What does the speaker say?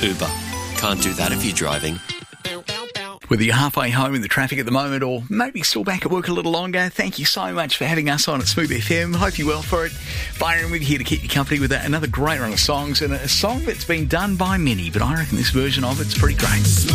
Uber. Can't do that if you're driving. Whether you're halfway home in the traffic at the moment or maybe still back at work a little longer, thank you so much for having us on at Smooth FM. Hope you're well for it. Byron with you here to keep you company with another great run of songs, and a song that's been done by many, but I reckon this version of it's pretty great.